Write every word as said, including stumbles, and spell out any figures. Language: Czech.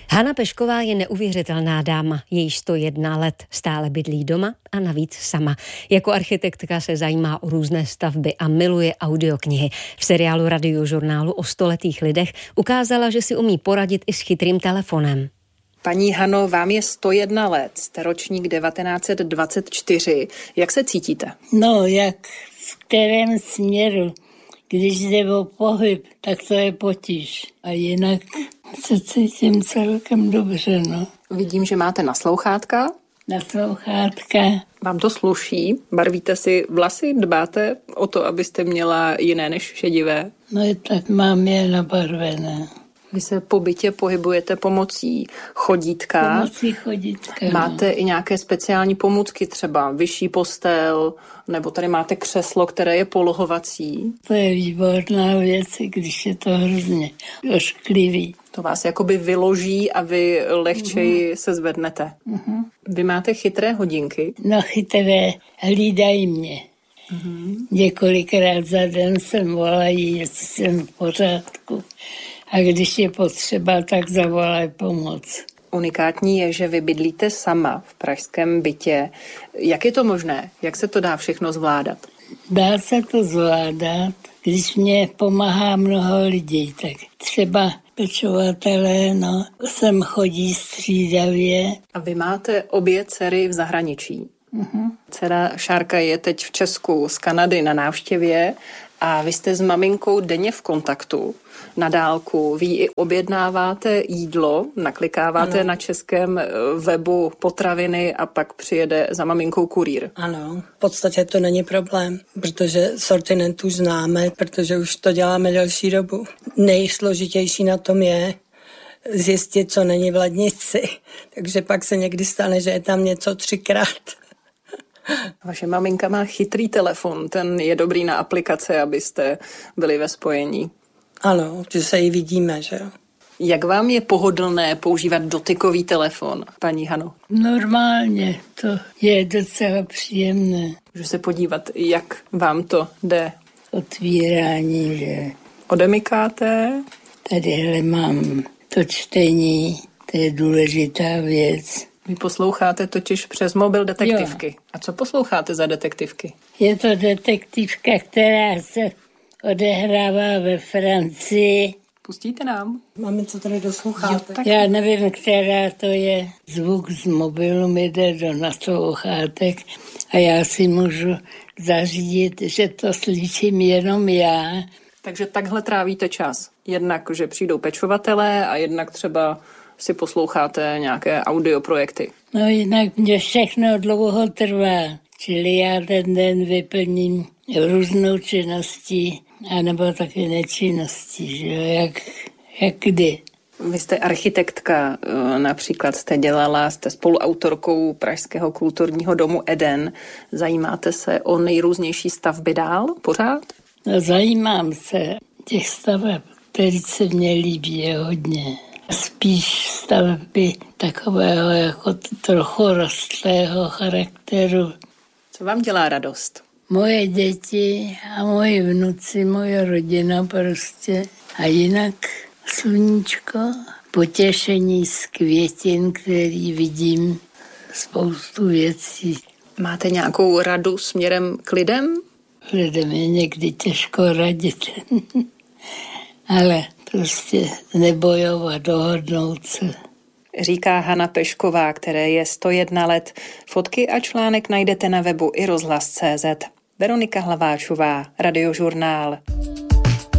Hana Pešková je neuvěřitelná dáma, jejíž sto jedna let, stále bydlí doma a navíc sama. Jako architektka se zajímá o různé stavby a miluje audioknihy. V seriálu Radiožurnálu o stoletých lidech ukázala, že si umí poradit i s chytrým telefonem. Paní Hano, vám je sto jedna let, jste ročník devatenáct set dvacet čtyři. Jak se cítíte? No, jak v kterém směru. Když jde o pohyb, tak to je potíž. A jinak se cítím celkem dobře, no. Vidím, že máte naslouchátka. Naslouchátka. Vám to sluší? Barvíte si vlasy? Dbáte o to, abyste měla jiné než šedivé? No i tak mám je nabarvené. Vy se po bytě pohybujete pomocí chodítka. Pomocí chodítka. Máte no. i nějaké speciální pomůcky, třeba vyšší postel, nebo tady máte křeslo, které je polohovací. To je výborná věc, když je to hrozně ošklivý. To vás jakoby vyloží a vy lehčeji uh-huh. se zvednete. Uh-huh. Vy máte chytré hodinky? No chytré, hlídají mě. Uh-huh. Několikrát za den sem volají, jestli jsem v pořádku. A když je potřeba, tak zavolají pomoc. Unikátní je, že vy bydlíte sama v pražském bytě. Jak je to možné? Jak se to dá všechno zvládat? Dá se to zvládat, když mě pomáhá mnoho lidí. Tak třeba pečovatelé, no, sem chodí střídavě. A vy máte obě dcery v zahraničí. Uh-huh. Dcera Šárka je teď v Česku z Kanady na návštěvě a vy jste s maminkou denně v kontaktu. Na dálku. Vy i objednáváte jídlo, naklikáváte ano. na českém webu potraviny a pak přijede za maminkou kurýr. Ano, v podstatě to není problém, protože sortiment už známe, protože už to děláme delší dobu. Nejsložitější na tom je zjistit, co není v lednici. Takže pak se někdy stane, že je tam něco třikrát. Vaše maminka má chytrý telefon, ten je dobrý na aplikace, abyste byli ve spojení. Ano, že se ji vidíme, že jo. Jak vám je pohodlné používat dotykový telefon, paní Hano? Normálně, to je docela příjemné. Můžu se podívat, jak vám to jde? Otvírání, že... Odemykáte? Tadyhle mám to čtení, to je důležitá věc. Vy posloucháte totiž přes mobil detektivky. Jo. A co posloucháte za detektivky? Je to detektivka, která se odehrává ve Francii. Pustíte nám? Máme co tady do sluchátek. Já nevím, která to je. Zvuk z mobilu mi jde do naslouchátek a já si můžu zařídit, že to slyším jenom já. Takže takhle trávíte čas. Jednak, že přijdou pečovatelé a jednak třeba si posloucháte nějaké audioprojekty. No jinak mě všechno dlouho trvá. Čili já ten den vyplním různou činností, anebo taky nečinností, že jo, jak, jak kdy. Vy jste architektka, například jste dělala, jste spoluautorkou Pražského kulturního domu Eden. Zajímáte se o nejrůznější stavby dál pořád? No zajímám se. Těch staveb, které se mně líbí, je hodně. Spíš stavby takového jako trochu rostlého charakteru. Co vám dělá radost? Moje děti a moji vnuci, moje rodina prostě. A jinak sluníčko, potěšení z květin, který vidím, spoustu věcí. Máte nějakou radu směrem k lidem? Lidem je někdy těžko radit. Ale prostě nebojovat, dohodnout se. Říká Hana Pešková, které je sto jedna let. Fotky a článek najdete na webu i rozhlas tečka cé zet. Veronika Hlaváčová, Radiožurnál.